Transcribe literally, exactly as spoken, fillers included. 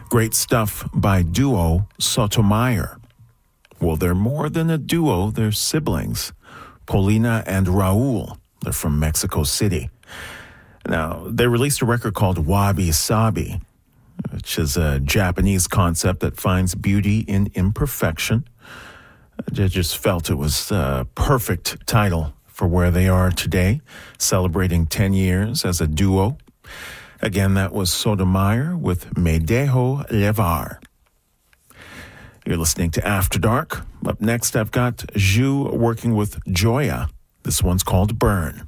Great stuff by duo Sotomayor. Well, they're more than a duo, they're siblings. Paulina and Raul. They're from Mexico City. Now, they released a record called Wabi Sabi, which is a Japanese concept that finds beauty in imperfection. I just felt it was a perfect title for where they are today, celebrating ten years as a duo. Again, that was Sotomayor with Me Dejo Levar. You're listening to After Dark. Up next, I've got Zhu working with Joya. This one's called Burn.